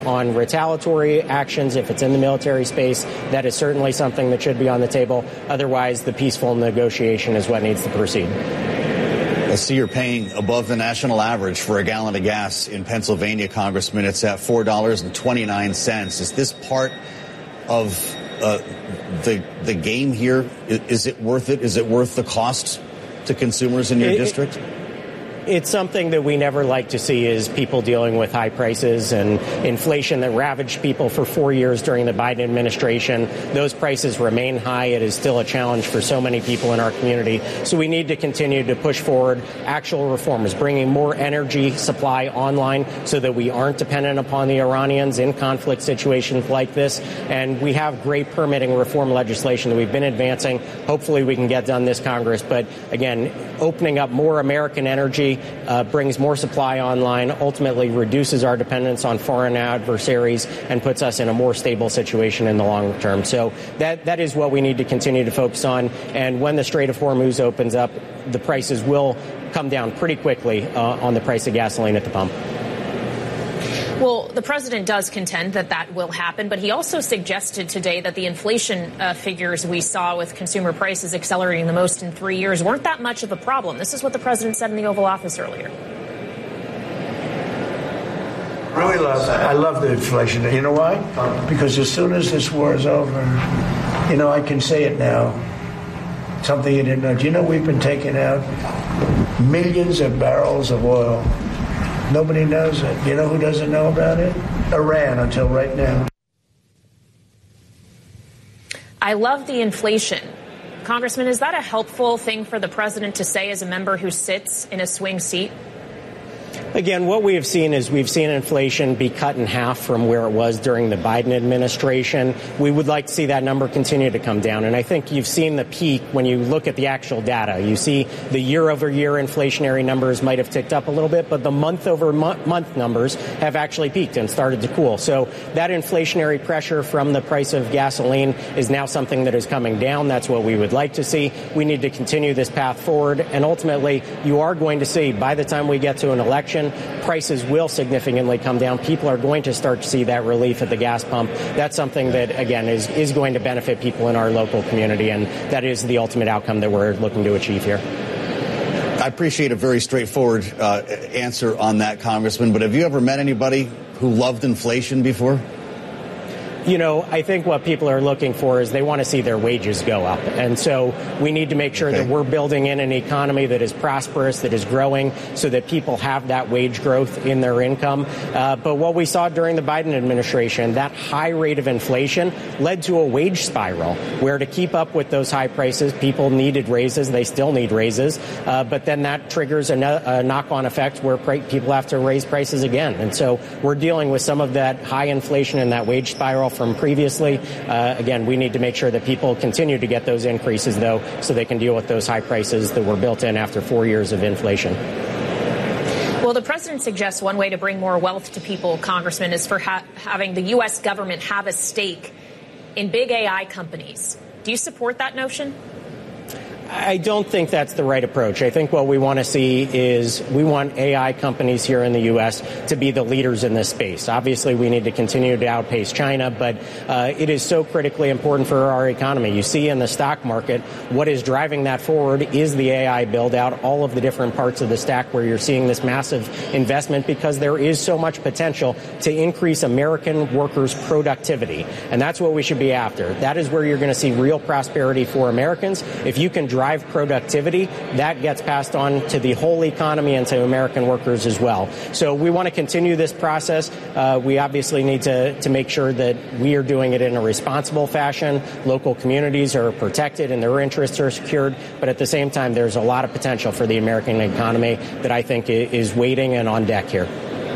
On retaliatory actions, if it's in the military space, that is certainly something that should be on the table. Otherwise, the peaceful negotiation is what needs to proceed. I see you're paying above the national average for a gallon of gas in Pennsylvania, Congressman. It's at $4.29. Is this part of the game here? Is it worth it? Is it worth the cost to consumers in your district? It's something that we never like to see, is people dealing with high prices and inflation that ravaged people for 4 years during the Biden administration. Those prices remain high. It is still a challenge for so many people in our community. So we need to continue to push forward actual reforms, bringing more energy supply online so that we aren't dependent upon the Iranians in conflict situations like this. And we have great permitting reform legislation that we've been advancing. Hopefully we can get done this Congress. But again, opening up more American energy brings more supply online, ultimately reduces our dependence on foreign adversaries, and puts us in a more stable situation in the long term. So that is what we need to continue to focus on. And when the Strait of Hormuz opens up, the prices will come down pretty quickly on the price of gasoline at the pump. Well, the president does contend that that will happen, but he also suggested today that the inflation figures we saw with consumer prices accelerating the most in 3 years weren't that much of a problem. This is what the president said in the Oval Office earlier. I love the inflation. You know why? Because as soon as this war is over, I can say it now. Something you didn't know. Do you know we've been taking out millions of barrels of oil? Nobody knows it. You know who doesn't know about it? Iran, until right now. I love the inflation. Congressman, is that a helpful thing for the president to say as a member who sits in a swing seat? Again, what we have seen is we've seen inflation be cut in half from where it was during the Biden administration. We would like to see that number continue to come down. And I think you've seen the peak when you look at the actual data. You see the year-over-year inflationary numbers might have ticked up a little bit, but the month-over-month numbers have actually peaked and started to cool. So that inflationary pressure from the price of gasoline is now something that is coming down. That's what we would like to see. We need to continue this path forward. And ultimately, you are going to see, by the time we get to an election, prices will significantly come down. People are going to start to see that relief at the gas pump. That's something that, again, is going to benefit people in our local community, and that is the ultimate outcome that we're looking to achieve here. I appreciate a very straightforward answer on that, Congressman, but have you ever met anybody who loved inflation before? I think what people are looking for is they want to see their wages go up. And so we need to make sure that we're building in an economy that is prosperous, that is growing, so that people have that wage growth in their income. But what we saw during the Biden administration, that high rate of inflation led to a wage spiral where, to keep up with those high prices, people needed raises. They still need raises. But then that triggers a knock-on effect where people have to raise prices again. And so we're dealing with some of that high inflation and that wage spiral from previously. Again, we need to make sure that people continue to get those increases, though, so they can deal with those high prices that were built in after 4 years of inflation. Well, the president suggests one way to bring more wealth to people, Congressman, is for having the U.S. government have a stake in big AI companies. Do you support that notion? I don't think that's the right approach. I think what we want to see is we want AI companies here in the U.S. to be the leaders in this space. Obviously, we need to continue to outpace China, but it is so critically important for our economy. You see in the stock market, what is driving that forward is the AI build-out, all of the different parts of the stack where you're seeing this massive investment, because there is so much potential to increase American workers' productivity. And that's what we should be after. That is where you're going to see real prosperity for Americans. If you can drive productivity, that gets passed on to the whole economy and to American workers as well. So we want to continue this process. We obviously need to make sure that we are doing it in a responsible fashion. Local communities are protected and their interests are secured. But at the same time, there's a lot of potential for the American economy that I think is waiting and on deck here.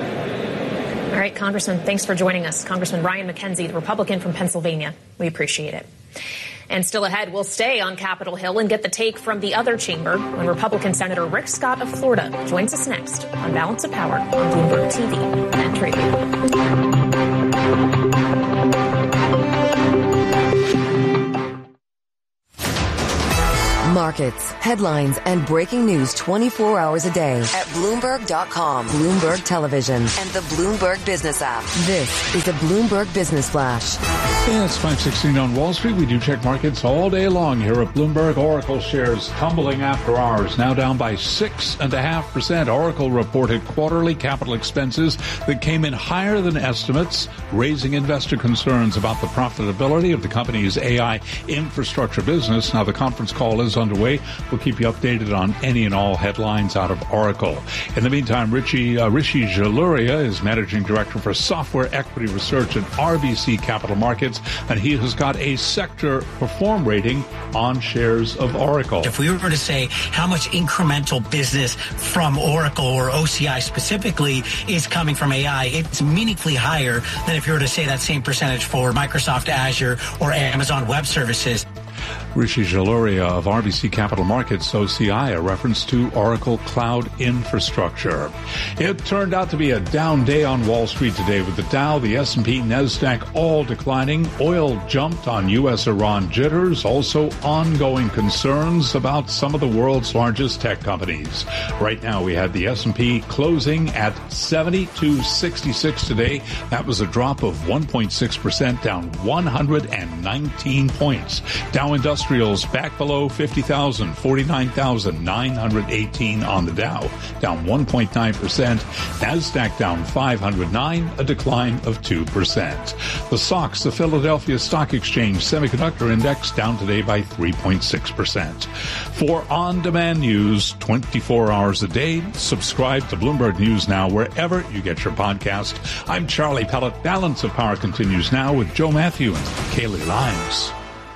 All right, Congressman, thanks for joining us. Congressman Ryan McKenzie, the Republican from Pennsylvania. We appreciate it. And still ahead, we'll stay on Capitol Hill and get the take from the other chamber when Republican Senator Rick Scott of Florida joins us next on Balance of Power on Bloomberg TV and Radio. Mark markets, headlines, and breaking news 24 hours a day at Bloomberg.com, Bloomberg Television, and the Bloomberg Business app. This is a Bloomberg Business Flash. Yeah, it's 5:16 on Wall Street. We do check markets all day long here at Bloomberg. Oracle shares tumbling after hours, now down by 6.5%. Oracle reported quarterly capital expenses that came in higher than estimates, raising investor concerns about the profitability of the company's AI infrastructure business. Now, the conference call is underway. We'll keep you updated on any and all headlines out of Oracle. In the meantime, Rishi Jaluria is Managing Director for Software Equity Research at RBC Capital Markets, and he has got a sector perform rating on shares of Oracle. If we were to say how much incremental business from Oracle or OCI specifically is coming from AI, it's meaningfully higher than if you were to say that same percentage for Microsoft Azure or Amazon Web Services. Rishi Jaluria of RBC Capital Markets, OCI, a reference to Oracle Cloud Infrastructure. It turned out to be a down day on Wall Street today, with the Dow, the S&P, NASDAQ all declining. Oil jumped on U.S.-Iran jitters, also ongoing concerns about some of the world's largest tech companies. Right now, we had the S&P closing at 72.66 today. That was a drop of 1.6%, down 119 points. Dow Industrials back below 50,000, 49,918 on the Dow, down 1.9%. NASDAQ down 509, a decline of 2%. The SOX, the Philadelphia Stock Exchange Semiconductor Index, down today by 3.6%. For on-demand news 24 hours a day, subscribe to Bloomberg News Now wherever you get your podcast. I'm Charlie Pellet. Balance of Power continues now with Joe Matthew and Kaylee Lyons.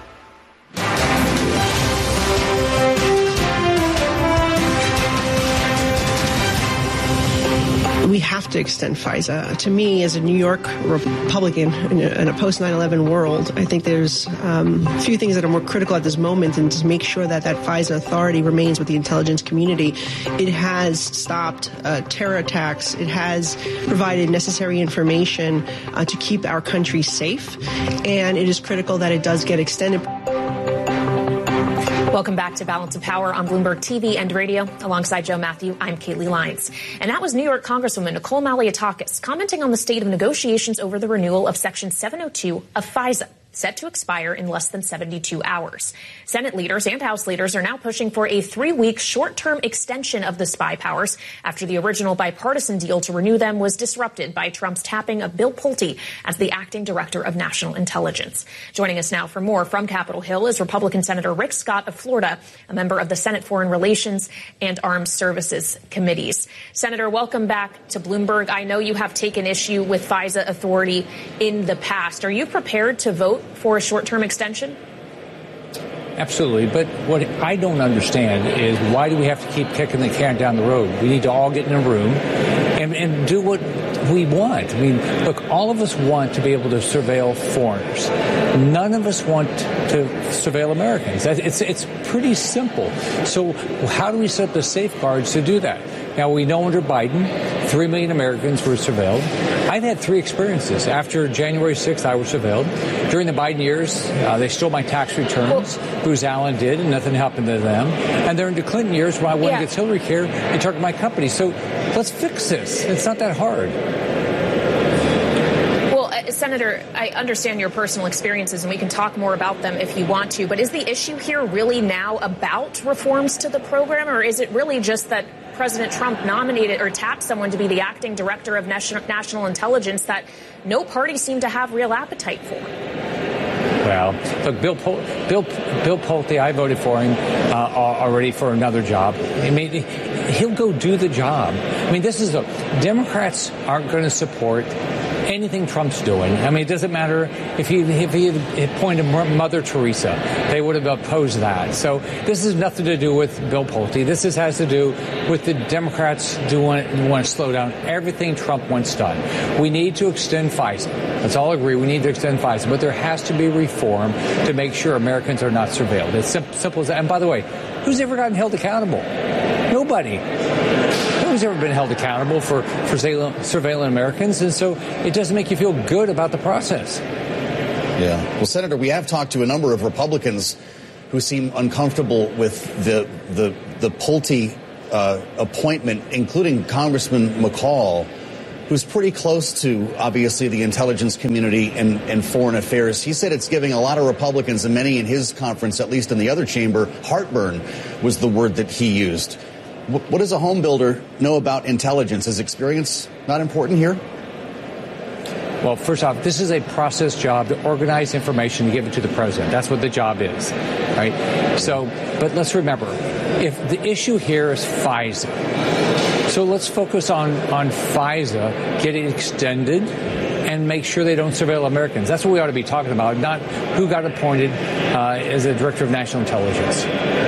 We have to extend FISA. To me, as a New York Republican in a post-9/11 world, I think there's a few things that are more critical at this moment, and to make sure that that FISA authority remains with the intelligence community. It has stopped terror attacks. It has provided necessary information to keep our country safe, and it is critical that it does get extended. Welcome back to Balance of Power on Bloomberg TV and radio. Alongside Joe Matthew, I'm Kaylee Lyons. And that was New York Congresswoman Nicole Malliotakis commenting on the state of negotiations over the renewal of Section 702 of FISA, set to expire in less than 72 hours. Senate leaders and House leaders are now pushing for a 3-week short-term extension of the spy powers after the original bipartisan deal to renew them was disrupted by Trump's tapping of Bill Pulte as the acting director of national intelligence. Joining us now for more from Capitol Hill is Republican Senator Rick Scott of Florida, a member of the Senate Foreign Relations and Armed Services Committees. Senator, welcome back to Bloomberg. I know you have taken issue with FISA authority in the past. Are you prepared to vote for a short-term extension? Absolutely. But what I don't understand is, why do we have to keep kicking the can down the road? We need to all get in a room and do what we want. I mean, look, all of us want to be able to surveil foreigners. None of us want to surveil Americans. It's pretty simple. So how do we set the safeguards to do that? Now, we know under Biden, 3 million Americans were surveilled. I've had 3 experiences. After January 6th, I was surveilled. During the Biden years, they stole my tax returns. Booz Allen did, and nothing happened to them. And during the Clinton years, when I went against Hillary Care, they targeted my company. So let's fix this. It's not that hard. Senator, I understand your personal experiences, and we can talk more about them if you want to, but is the issue here really now about reforms to the program, or is it really just that President Trump nominated or tapped someone to be the acting director of national intelligence that no party seemed to have real appetite for? Well, look, Bill Pulte, I voted for him already for another job. I mean, he'll go do the job. I mean, Democrats aren't going to support anything Trump's doing. I mean, it doesn't matter if he had appointed Mother Teresa, they would have opposed that. So this has nothing to do with Bill Pulte. This has to do with the Democrats who want to slow down everything Trump wants done. We need to extend FISA. Let's all agree we need to extend FISA, but there has to be reform to make sure Americans are not surveilled. It's simple as that. And by the way, who's ever gotten held accountable? Nobody. Nobody's ever been held accountable for surveilling Americans, and so it doesn't make you feel good about the process. Yeah. Well, Senator, we have talked to a number of Republicans who seem uncomfortable with the Pulte appointment, including Congressman McCall, who's pretty close to, obviously, the intelligence community and foreign affairs. He said it's giving a lot of Republicans, and many in his conference, at least in the other chamber, heartburn was the word that he used. What does a home builder know about intelligence? Is experience not important here? Well, first off, this is a process job to organize information and give it to the president. That's what the job is, right? So, but let's remember, if the issue here is FISA, so let's focus on FISA getting extended and make sure they don't surveil Americans. That's what we ought to be talking about, not who got appointed as a director of national intelligence.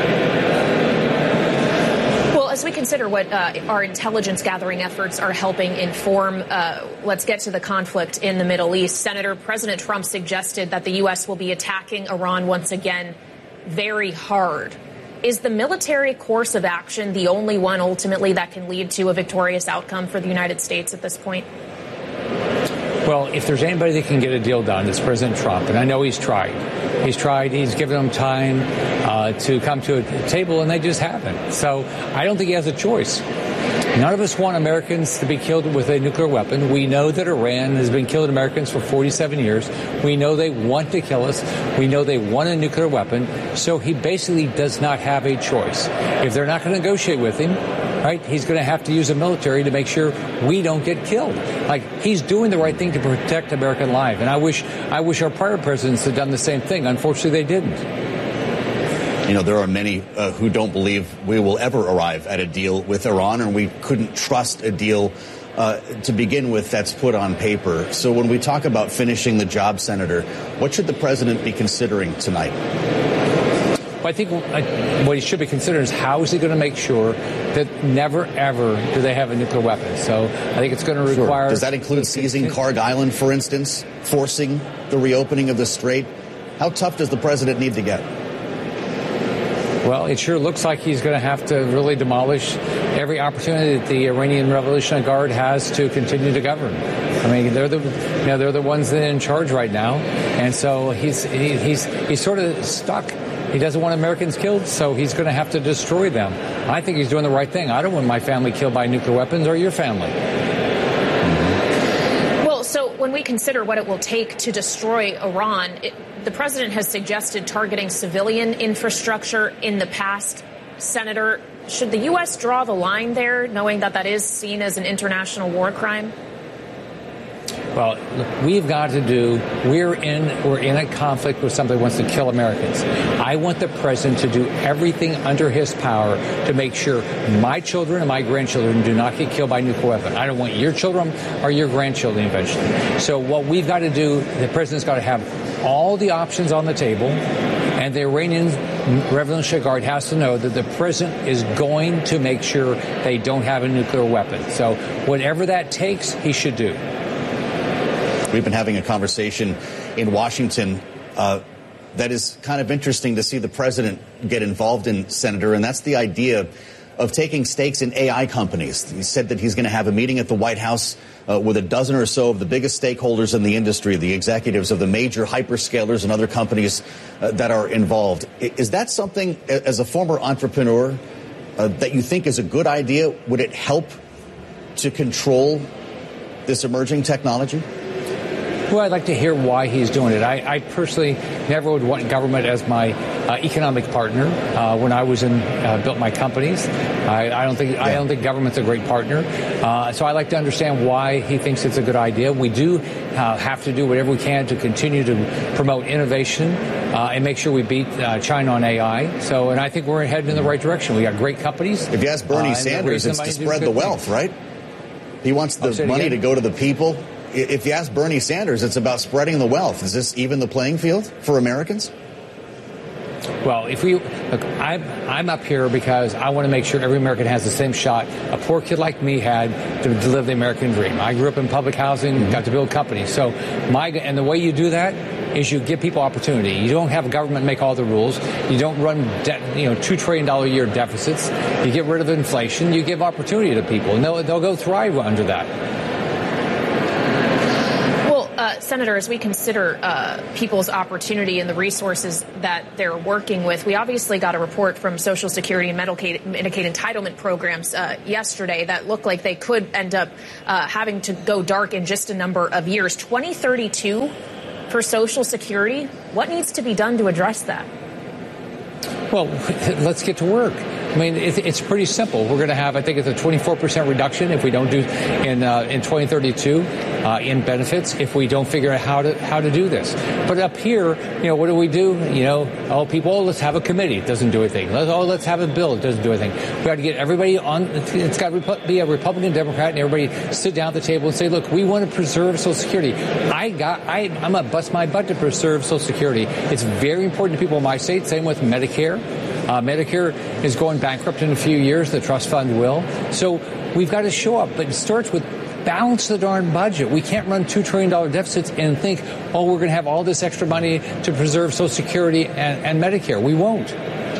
As we consider what our intelligence gathering efforts are helping inform, let's get to the conflict in the Middle East. Senator, President Trump suggested that the U.S. will be attacking Iran once again very hard. Is the military course of action the only one ultimately that can lead to a victorious outcome for the United States at this point? Well, if there's anybody that can get a deal done, it's President Trump. And I know he's tried. He's given them time to come to a table, and they just haven't. So I don't think he has a choice. None of us want Americans to be killed with a nuclear weapon. We know that Iran has been killing Americans for 47 years. We know they want to kill us. We know they want a nuclear weapon. So he basically does not have a choice. If they're not going to negotiate with him, right, he's going to have to use the military to make sure we don't get killed. Like, he's doing the right thing to protect American life. And I wish our prior presidents had done the same thing. Unfortunately, they didn't. You know, there are many who don't believe we will ever arrive at a deal with Iran, and we couldn't trust a deal to begin with that's put on paper. So when we talk about finishing the job, Senator, what should the president be considering tonight? Well, I think what he should be considering is how is he going to make sure that never, ever do they have a nuclear weapon. So I think it's going to require... Sure. Does that include seizing Karg Island, for instance, forcing the reopening of the Strait? How tough does the president need to get? Well, it sure looks like he's going to have to really demolish every opportunity that the Iranian Revolutionary Guard has to continue to govern. I mean, they're the ones that are in charge right now, and so he's sort of stuck. He doesn't want Americans killed, so he's going to have to destroy them. I think he's doing the right thing. I don't want my family killed by nuclear weapons or your family. Well, so when we consider what it will take to destroy Iran, the president has suggested targeting civilian infrastructure in the past. Senator, should the U.S. draw the line there, knowing that that is seen as an international war crime? Well, look, we've got to do, we're in a conflict with somebody who wants to kill Americans. I want the president to do everything under his power to make sure my children and my grandchildren do not get killed by a nuclear weapon. I don't want your children or your grandchildren eventually. So what we've got to do, the president's got to have all the options on the table, and the Iranian Revolutionary Guard has to know that the president is going to make sure they don't have a nuclear weapon. So whatever that takes, he should do. We've been having a conversation in Washington that is kind of interesting to see the president get involved in, Senator, and that's the idea of taking stakes in AI companies. He said that he's going to have a meeting at the White House with a dozen or so of the biggest stakeholders in the industry, the executives of the major hyperscalers and other companies that are involved. Is that something, as a former entrepreneur, that you think is a good idea? Would it help to control this emerging technology? Well, I'd like to hear why he's doing it. I personally never would want government as my economic partner. When I was built my companies, I don't think government's a great partner. So I like to understand why he thinks it's a good idea. We do have to do whatever we can to continue to promote innovation and make sure we beat China on AI. So, and I think we're heading in the right direction. We got great companies. If you ask Bernie Sanders, it's to spread the wealth, right? He wants the money to go to the people. If you ask Bernie Sanders, it's about spreading the wealth. Is this even the playing field for Americans? Well, look, I'm up here because I want to make sure every American has the same shot a poor kid like me had to live the American dream. I grew up in public housing, got to build companies. So and the way you do that is you give people opportunity. You don't have government make all the rules. You don't run $2 trillion a year deficits. You get rid of inflation. You give opportunity to people, and they'll go thrive under that. Senator, as we consider people's opportunity and the resources that they're working with, we obviously got a report from Social Security and Medicaid entitlement programs yesterday that look like they could end up having to go dark in just a number of years. 2032 for Social Security. What needs to be done to address that? Well, let's get to work. I mean, it's pretty simple. We're going to have, I think it's a 24% reduction if we don't do in 2032 in benefits if we don't figure out how to do this. But up here, what do? Let's have a committee. It doesn't do anything. Let's have a bill. It doesn't do anything. We got to get everybody on. It's got to be a Republican, Democrat, and everybody sit down at the table and say, look, we want to preserve Social Security. I'm going to bust my butt to preserve Social Security. It's very important to people in my state. Same with Medicare. Medicare is going bankrupt in a few years. The trust fund will. So we've got to show up. But it starts with balance the darn budget. We can't run $2 trillion deficits and think, we're going to have all this extra money to preserve Social Security and Medicare. We won't.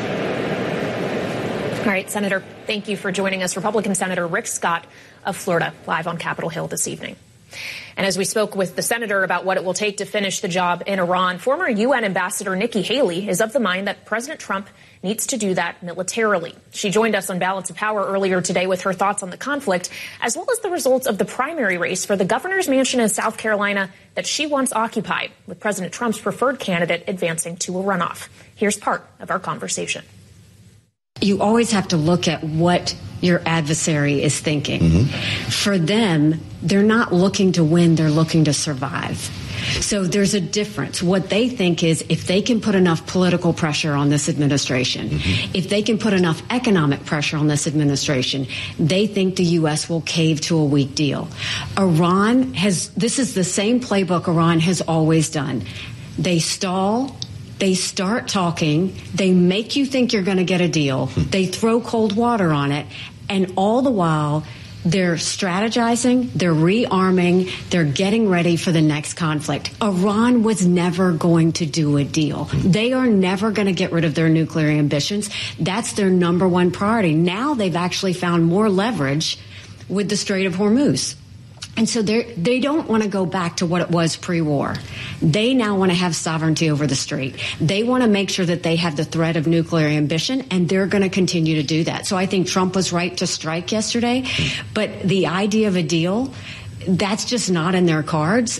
All right, Senator, thank you for joining us. Republican Senator Rick Scott of Florida, live on Capitol Hill this evening. And as we spoke with the senator about what it will take to finish the job in Iran, former UN Ambassador Nikki Haley is of the mind that President Trump needs to do that militarily. She joined us on Balance of Power earlier today with her thoughts on the conflict, as well as the results of the primary race for the governor's mansion in South Carolina that she once occupied, with President Trump's preferred candidate advancing to a runoff. Here's part of our conversation. You always have to look at what your adversary is thinking. Mm-hmm. For them, they're not looking to win, they're looking to survive. So there's a difference. What they think is if they can put enough political pressure on this administration, mm-hmm. if they can put enough economic pressure on this administration, they think the U.S. will cave to a weak deal. This is the same playbook Iran has always done. They stall. They start talking, they make you think you're going to get a deal, they throw cold water on it, and all the while they're strategizing, they're rearming, they're getting ready for the next conflict. Iran was never going to do a deal. They are never going to get rid of their nuclear ambitions. That's their number one priority. Now they've actually found more leverage with the Strait of Hormuz. And so they don't want to go back to what it was pre-war. They now want to have sovereignty over the strait. They want to make sure that they have the threat of nuclear ambition, and they're going to continue to do that. So I think Trump was right to strike yesterday. But the idea of a deal, that's just not in their cards.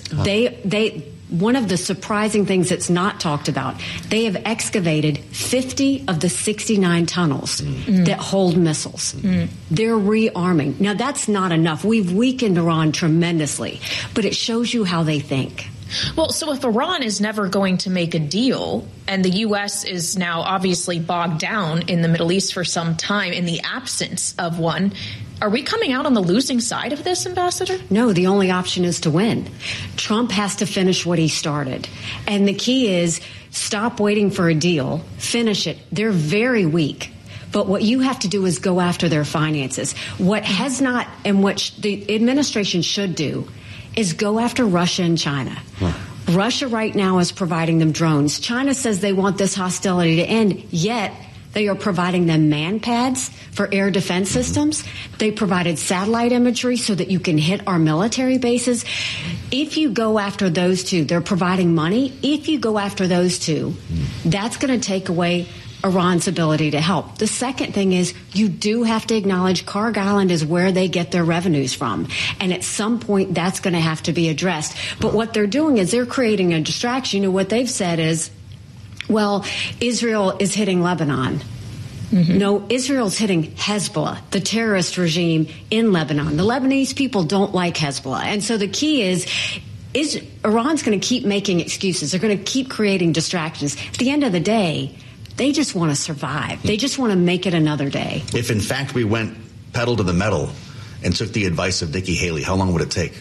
One of the surprising things that's not talked about, they have excavated 50 of the 69 tunnels that hold missiles. They're rearming. Now, that's not enough. We've weakened Iran tremendously, but it shows you how they think. Well, so if Iran is never going to make a deal, and the U.S. is now obviously bogged down in the Middle East for some time in the absence of one, are we coming out on the losing side of this, Ambassador? No, the only option is to win. Trump has to finish what he started. And the key is stop waiting for a deal, finish it. They're very weak. But what you have to do is go after their finances. What has not, and what the administration should do, is go after Russia and China. Russia right now is providing them drones. China says they want this hostility to end, yet they are providing them man pads for air defense systems. They provided satellite imagery so that you can hit our military bases. If you go after those two, they're providing money. If you go after those two, that's going to take away Iran's ability to help. The second thing is you do have to acknowledge Kharg Island is where they get their revenues from. And at some point, that's going to have to be addressed. But what they're doing is they're creating a distraction. You know, what they've said is, well, Israel is hitting Lebanon. No, Israel's hitting Hezbollah, the terrorist regime in Lebanon. The Lebanese people don't like Hezbollah. And so the key is Iran's going to keep making excuses. They're going to keep creating distractions. At the end of the day, they just want to survive. They just want to make it another day. If, in fact, we went pedal to the metal and took the advice of Nikki Haley, how long would it take?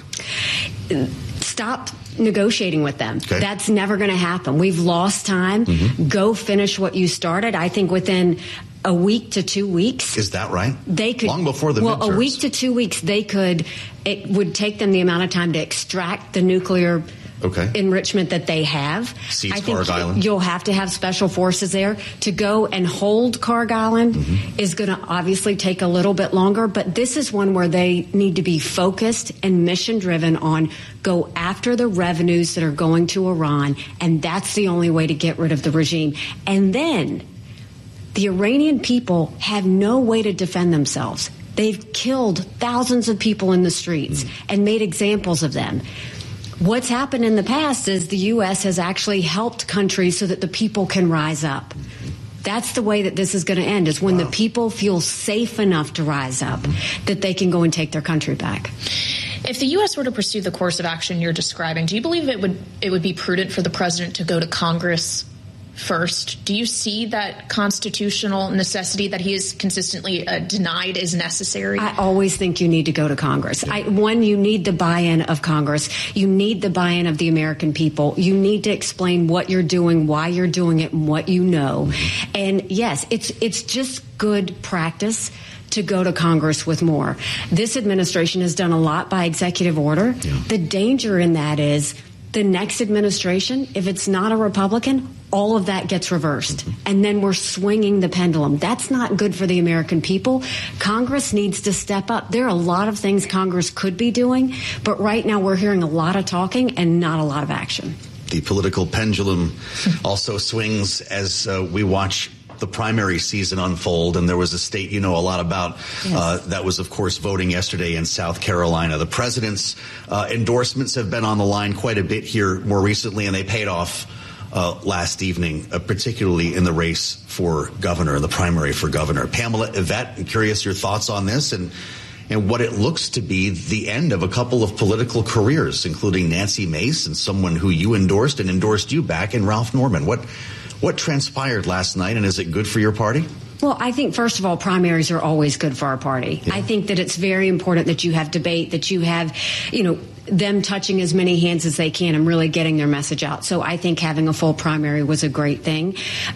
Stop negotiating with them. Okay. That's never going to happen. We've lost time. Go finish what you started. I think within a week to 2 weeks. Is that right? They could. Long before the midterms. A week to 2 weeks, they could. It would take them the amount of time to extract the nuclear enrichment that they have. Seize I think Carg Island. You'll have to have special forces there to go and hold Carg Island is going to obviously take a little bit longer, but this is one where they need to be focused and mission driven on go after the revenues that are going to Iran, and that's the only way to get rid of the regime. And then the Iranian people have no way to defend themselves. They've killed thousands of people in the streets and made examples of them. What's happened in the past is the U.S. has actually helped countries so that the people can rise up. That's the way that this is going to end, is when the people feel safe enough to rise up that they can go and take their country back. If the U.S. were to pursue the course of action you're describing, do you believe it would be prudent for the president to go to Congress first? Do you see that constitutional necessity that he has consistently denied is necessary? I always think you need to go to Congress. You need the buy-in of Congress. You need the buy-in of the American people. You need to explain what you're doing, why you're doing it, and what you know. And yes, it's just good practice to go to Congress with more. This administration has done a lot by executive order. The danger in that is the next administration, if it's not a Republican, all of that gets reversed. And then we're swinging the pendulum. That's not good for the American people. Congress needs to step up. There are a lot of things Congress could be doing, but right now we're hearing a lot of talking and not a lot of action. The political pendulum also swings as we watch the primary season unfold, and there was a state you know a lot about that was, of course, voting yesterday in South Carolina. The president's endorsements have been on the line quite a bit here more recently, and they paid off last evening, particularly in the race for governor, the primary for governor. Pamela, Yvette, I'm curious your thoughts on this and what it looks to be the end of a couple of political careers, including Nancy Mace and someone who you endorsed and endorsed you back in Ralph Norman. What transpired last night, and is it good for your party? Well, I think, first of all, primaries are always good for our party. I think that it's very important that you have debate, that you have, them touching as many hands as they can and really getting their message out. So I think having a full primary was a great thing.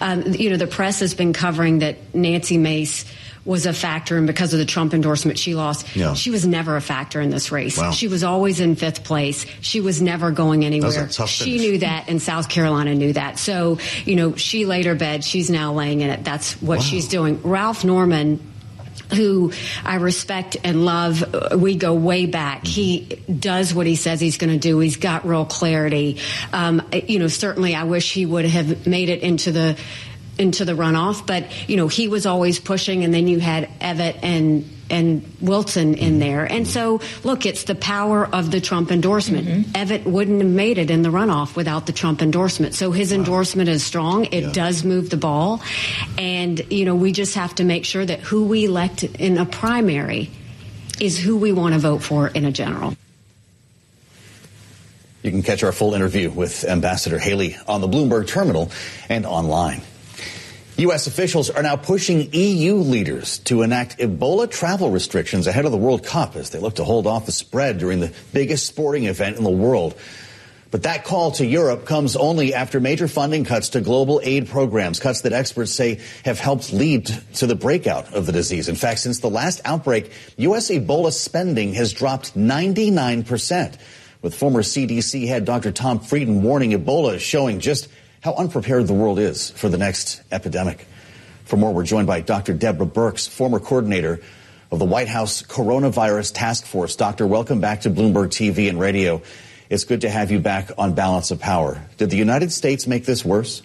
The press has been covering that Nancy Mace was a factor, and because of the Trump endorsement she lost. She was never a factor in this race. She was always in fifth place. She was never going anywhere. She knew that, and South Carolina knew that. So, she laid her bed. She's now laying in it. That's what she's doing. Ralph Norman, who I respect and love, we go way back. He does what he says he's going to do. He's got real clarity. Certainly I wish he would have made it into the runoff, but he was always pushing, and then you had Evett and Wilson in there. And so, look, it's the power of the Trump endorsement. Evett wouldn't have made it in the runoff without the Trump endorsement. So his endorsement is strong. It does move the ball. And, we just have to make sure that who we elect in a primary is who we want to vote for in a general. You can catch our full interview with Ambassador Haley on the Bloomberg terminal and online. U.S. officials are now pushing EU leaders to enact Ebola travel restrictions ahead of the World Cup as they look to hold off the spread during the biggest sporting event in the world. But that call to Europe comes only after major funding cuts to global aid programs, cuts that experts say have helped lead to the breakout of the disease. In fact, since the last outbreak, U.S. Ebola spending has dropped 99%, with former CDC head Dr. Tom Frieden warning Ebola is showing just how unprepared the world is for the next epidemic. For more, we're joined by Dr. Deborah Birx, former coordinator of the White House Coronavirus Task Force. Doctor, welcome back to Bloomberg TV and radio. It's good to have you back on Balance of Power. Did the United States make this worse?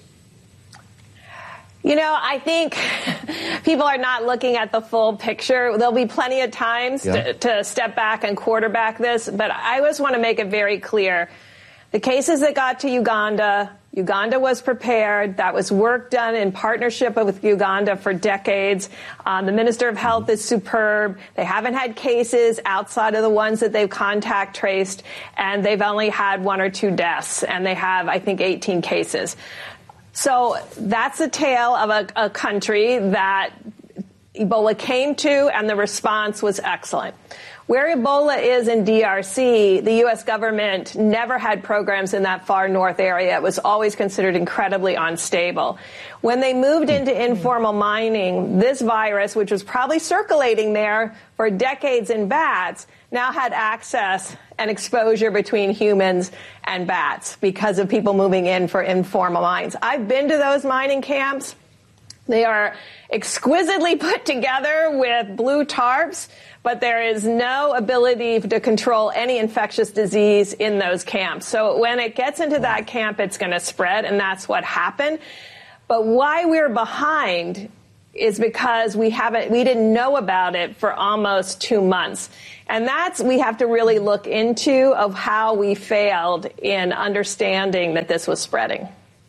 I think people are not looking at the full picture. There'll be plenty of times to step back and quarterback this, but I always want to make it very clear. The cases that got to Uganda was prepared. That was work done in partnership with Uganda for decades. The Minister of Health is superb. They haven't had cases outside of the ones that they've contact traced, and they've only had 1 or 2 deaths, and they have, I think, 18 cases. So that's a tale of a country that Ebola came to, and the response was excellent. Where Ebola is in DRC, the U.S. government never had programs in that far north area. It was always considered incredibly unstable. When they moved into informal mining, this virus, which was probably circulating there for decades in bats, now had access and exposure between humans and bats because of people moving in for informal mines. I've been to those mining camps. They are exquisitely put together with blue tarps, but there is no ability to control any infectious disease in those camps. So when it gets into that camp, it's going to spread, and that's what happened. But why we're behind is because we didn't know about it for almost 2 months. And we have to really look into of how we failed in understanding that this was spreading.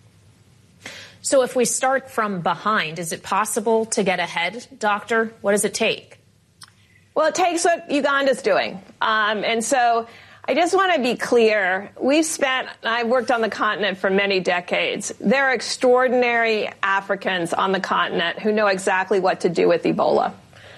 So if we start from behind, is it possible to get ahead, Doctor? What does it take? Well, it takes what Uganda's doing. And so I just want to be clear. I've worked on the continent for many decades. There are extraordinary Africans on the continent who know exactly what to do with Ebola.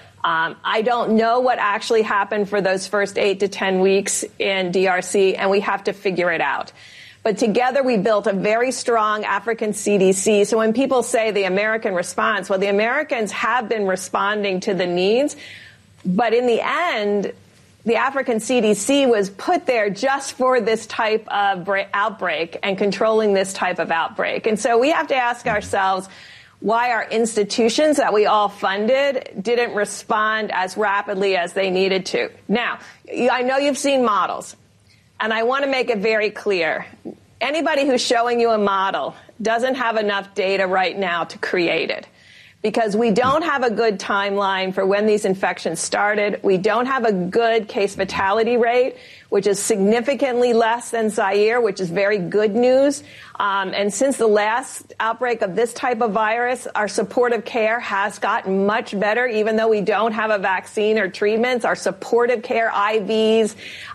I don't know what actually happened for those first 8 to 10 weeks in DRC, and we have to figure it out. But together we built a very strong African CDC. So when people say the American response, well, the Americans have been responding to the needs. But in the end, the African CDC was put there just for this type of outbreak and controlling this type of outbreak. And so we have to ask ourselves why our institutions that we all funded didn't respond as rapidly as they needed to. Now, I know you've seen models. And I want to make it very clear. Anybody who's showing you a model doesn't have enough data right now to create it. Because we don't have a good timeline for when these infections started. We don't have a good case fatality rate, which is significantly less than Zaire, which is very good news. And since the last outbreak of this type of virus, our supportive care has gotten much better, even though we don't have a vaccine or treatments. Our supportive care, IVs,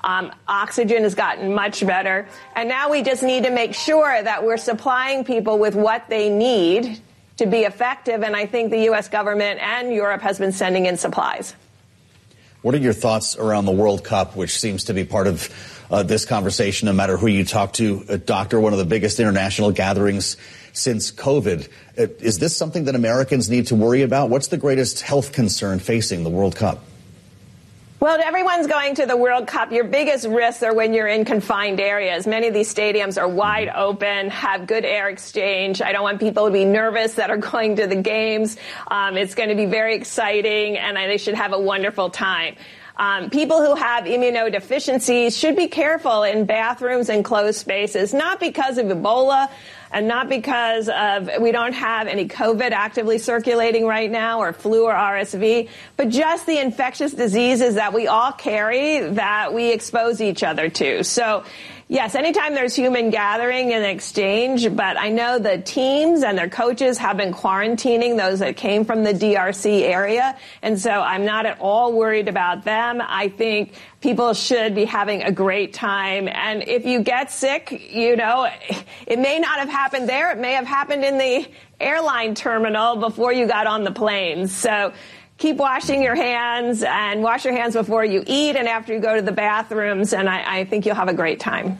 oxygen has gotten much better. And now we just need to make sure that we're supplying people with what they need to be effective, and I think the U.S. government and Europe has been sending in supplies. What are your thoughts around the World Cup, which seems to be part of this conversation, no matter who you talk to? Doctor, one of the biggest international gatherings since COVID. Is this something that Americans need to worry about? What's the greatest health concern facing the World Cup? Well, everyone's going to the World Cup. Your biggest risks are when you're in confined areas. Many of these stadiums are wide open, have good air exchange. I don't want people to be nervous that are going to the games. It's going to be very exciting, and they should have a wonderful time. People who have immunodeficiencies should be careful in bathrooms and closed spaces, not because of Ebola, and not because we don't have any COVID actively circulating right now, or flu or RSV, but just the infectious diseases that we all carry that we expose each other to. So, yes, anytime there's human gathering and exchange, but I know the teams and their coaches have been quarantining those that came from the DRC area, and so I'm not at all worried about them. I think people should be having a great time. And if you get sick, it may not have happened there. It may have happened in the airline terminal before you got on the plane. So keep washing your hands, and wash your hands before you eat and after you go to the bathrooms. And I think you'll have a great time.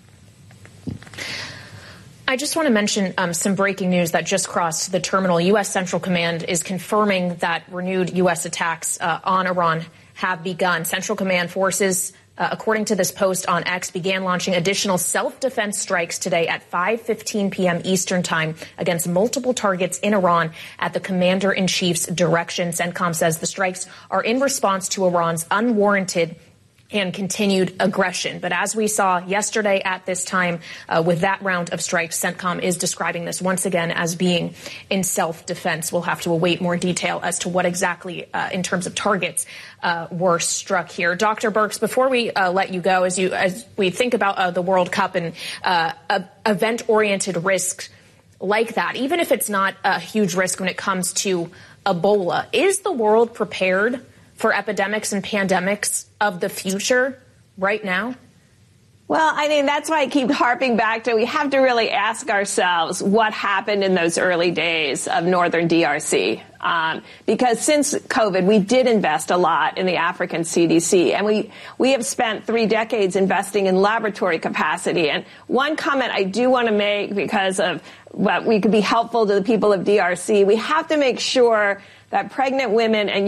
I just want to mention some breaking news that just crossed the terminal. U.S. Central Command is confirming that renewed U.S. attacks on Iran have begun. Central Command forces, according to this post on X, began launching additional self-defense strikes today at 5:15 p.m. Eastern time against multiple targets in Iran at the commander-in-chief's direction. CENTCOM says the strikes are in response to Iran's unwarranted and continued aggression. But as we saw yesterday at this time with that round of strikes, CENTCOM is describing this once again as being in self-defense. We'll have to await more detail as to what exactly in terms of targets were struck here. Dr. Birx, before we let you go, as we think about the World Cup and event-oriented risks like that, even if it's not a huge risk when it comes to Ebola, is the world prepared for epidemics and pandemics of the future right now? Well, that's why I keep harping back to we have to really ask ourselves what happened in those early days of northern DRC. Because since COVID, we did invest a lot in the African CDC, and we have spent 3 decades investing in laboratory capacity. And one comment I do want to make, because of what we could be helpful to the people of DRC, we have to make sure that pregnant women and